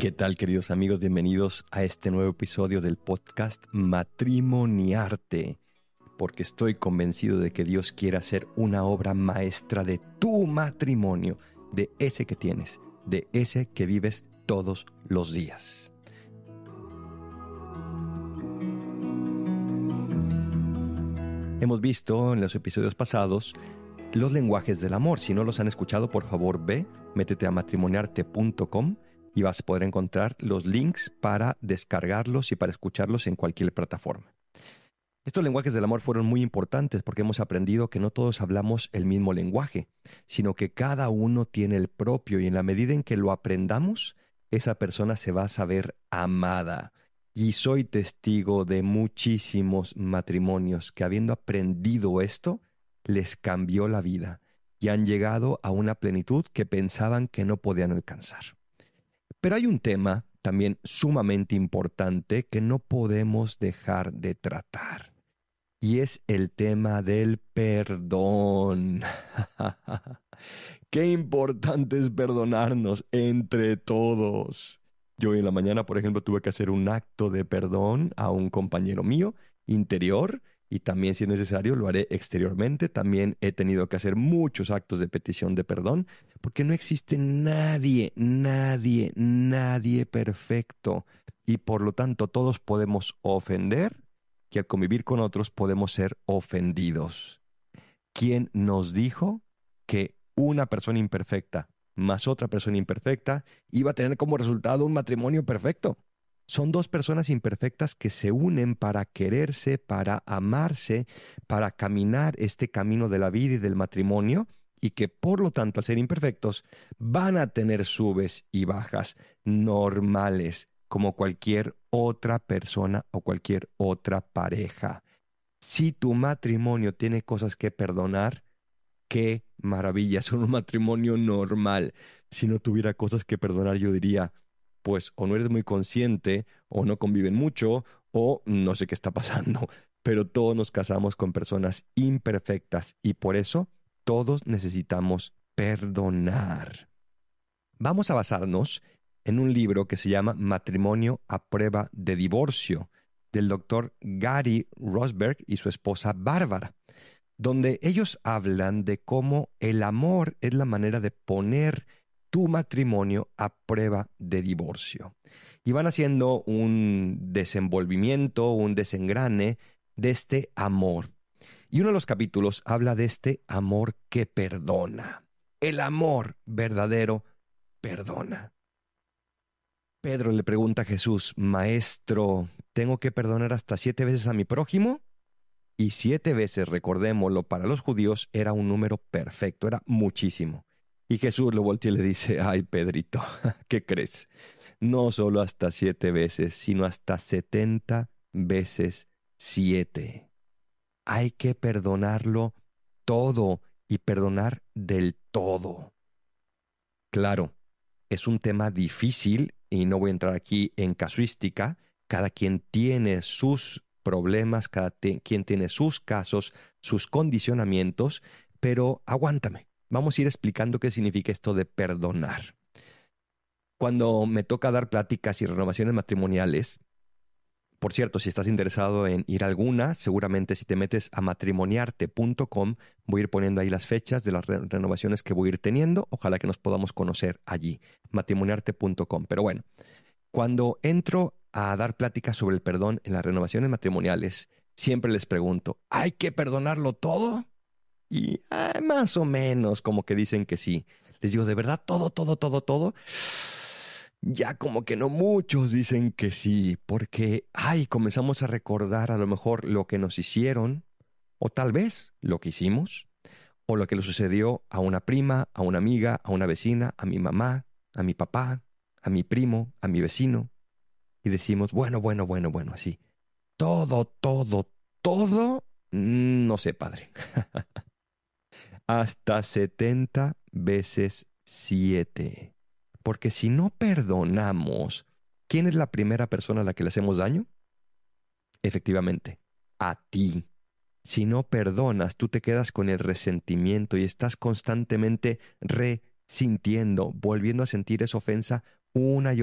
¿Qué tal, queridos amigos? Bienvenidos a este nuevo episodio del podcast Matrimoniarte, porque estoy convencido de que Dios quiere hacer una obra maestra de tu matrimonio, de ese que tienes, de ese que vives todos los días. Hemos visto en los episodios pasados los lenguajes del amor. Si no los han escuchado, por favor métete a matrimoniarte.com y vas a poder encontrar los links para descargarlos y para escucharlos en cualquier plataforma. Estos lenguajes del amor fueron muy importantes porque hemos aprendido que no todos hablamos el mismo lenguaje, sino que cada uno tiene el propio, y en la medida en que lo aprendamos, esa persona se va a saber amada. Y soy testigo de muchísimos matrimonios que, habiendo aprendido esto, les cambió la vida y han llegado a una plenitud que pensaban que no podían alcanzar. Pero hay un tema también sumamente importante que no podemos dejar de tratar, y es el tema del perdón. Qué importante es perdonarnos entre todos. Yo hoy en la mañana, por ejemplo, tuve que hacer un acto de perdón a un compañero mío interior, y también, si es necesario, lo haré exteriormente. También he tenido que hacer muchos actos de petición de perdón, porque no existe nadie perfecto. Y por lo tanto, todos podemos ofender, y al convivir con otros podemos ser ofendidos. ¿Quién nos dijo que una persona imperfecta más otra persona imperfecta iba a tener como resultado un matrimonio perfecto? Son dos personas imperfectas que se unen para quererse, para amarse, para caminar este camino de la vida y del matrimonio, y que por lo tanto, al ser imperfectos, van a tener subes y bajas normales, como cualquier otra persona o cualquier otra pareja. Si tu matrimonio tiene cosas que perdonar, qué maravilla, son un matrimonio normal. Si no tuviera cosas que perdonar, yo diría, pues o no eres muy consciente, o no conviven mucho, o no sé qué está pasando. Pero todos nos casamos con personas imperfectas, y por eso todos necesitamos perdonar. Vamos a basarnos en un libro que se llama Matrimonio a prueba de divorcio, del doctor Gary Rosberg y su esposa Bárbara, donde ellos hablan de cómo el amor es la manera de poner tu matrimonio a prueba de divorcio. Y van haciendo un desenvolvimiento, un desengrane de este amor. Y uno de los capítulos habla de este amor que perdona. El amor verdadero perdona. Pedro le pregunta a Jesús: Maestro, ¿tengo que perdonar hasta 7 veces a mi prójimo? Y 7 veces, recordémoslo, para los judíos era un número perfecto, era muchísimo. Y Jesús lo voltea y le dice: ay, Pedrito, ¿qué crees? No solo hasta 7 veces, sino hasta 70 veces 7. Hay que perdonarlo todo, y perdonar del todo. Claro, es un tema difícil y no voy a entrar aquí en casuística. Cada quien tiene sus problemas, quien tiene sus casos, sus condicionamientos, pero aguántame. Vamos a ir explicando qué significa esto de perdonar. Cuando me toca dar pláticas y renovaciones matrimoniales, por cierto, si estás interesado en ir a alguna, seguramente si te metes a matrimoniarte.com, voy a ir poniendo ahí las fechas de las renovaciones que voy a ir teniendo. Ojalá que nos podamos conocer allí, matrimoniarte.com. Pero bueno, cuando entro a dar pláticas sobre el perdón en las renovaciones matrimoniales, siempre les pregunto: ¿hay que perdonarlo todo? Y más o menos como que dicen que sí. Les digo: ¿de verdad todo? Ya como que no muchos dicen que sí, porque comenzamos a recordar a lo mejor lo que nos hicieron, o tal vez lo que hicimos, o lo que le sucedió a una prima, a una amiga, a una vecina, a mi mamá, a mi papá, a mi primo, a mi vecino. Y decimos: bueno, así. Todo, no sé, padre. Hasta 70 veces 7. Porque si no perdonamos, ¿quién es la primera persona a la que le hacemos daño? Efectivamente, a ti. Si no perdonas, tú te quedas con el resentimiento y estás constantemente resintiendo, volviendo a sentir esa ofensa una y